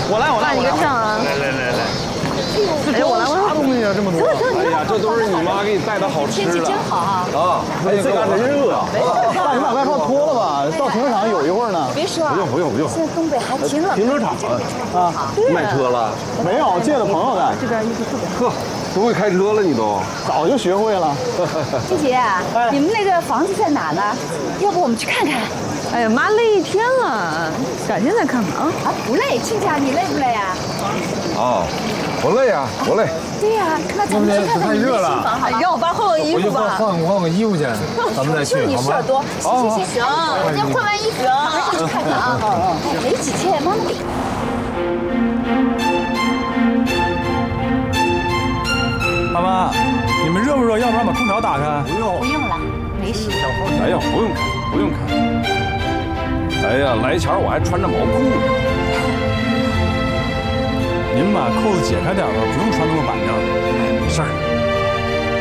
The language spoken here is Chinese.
我来， 那一个上啊。 来。 哎，我来， 啥东西啊？这么多！ 哎呀，这都是你妈给你带的好吃的。 天气真好啊！ 哎，这嘎真热啊！ 大你把外套脱了吧，到停车场有一会儿呢。 别说啊， 不用。 现在东北还挺冷。 停车场啊， 卖车了？ 没有，借的朋友的。 这边衣服特别好。 呵，都会开车了你都？ 早就学会了。 姐姐，你们那个房子在哪呢？要不我们去看看？ 哎呀妈，累一天了，改天再看看啊。 啊，不累，亲家你累不累啊？ 啊，我累啊，我累。 对呀，那咱们去看看你们的新房好吗？ 让我爸换换衣服吧。 换个衣服去，咱们再去， 就你好吗？ 事儿多。行，我先换完衣服，马上去看看啊。没几天，妈妈给。 爸妈，你们热不热？要不然把空调打开。 不用了，没事。 哎呀，不用开。哎呀，来前我还穿着毛裤呢。 您把扣子解开点吧，不用穿那么满。